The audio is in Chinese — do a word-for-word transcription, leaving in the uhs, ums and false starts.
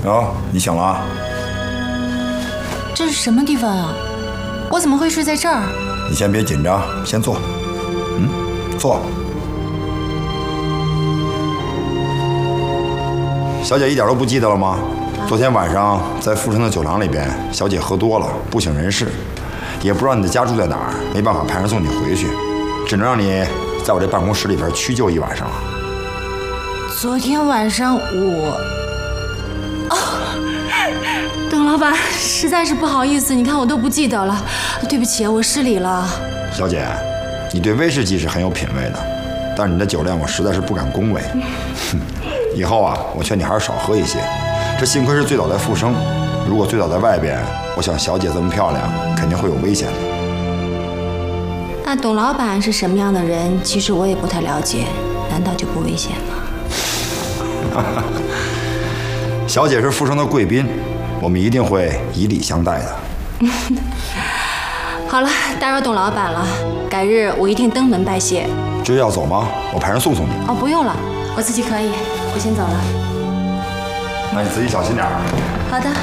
哟，你醒了啊？ 这是什么地方啊？我怎么会睡在这儿？ 你先别紧张，先坐。嗯，坐。小姐一点都不记得了吗？昨天晚上在富城的酒廊里边，小姐喝多了，不省人事，也不知道你的家住在哪儿，没办法派人送你回去，只能让你在我这办公室里边屈就一晚上了。 昨天晚上我……哦，董老板，实在是不好意思，你看我都不记得了，对不起，我失礼了。 小姐，你对威士忌是很有品味的，但是你的酒量我实在是不敢恭维。以后啊，我劝你还是少喝一些。这幸亏是醉倒在富生，如果醉倒在外边，我想小姐这么漂亮，肯定会有危险的。 那董老板是什么样的人？其实我也不太了解，难道就不危险吗？ 小姐是富生的贵宾，我们一定会以礼相待的。 好了，打扰董老板了，改日我一定登门拜谢。 这要走吗？我派人送送你。 哦，不用了，我自己可以，我先走了。 那你自己小心点儿。 好的。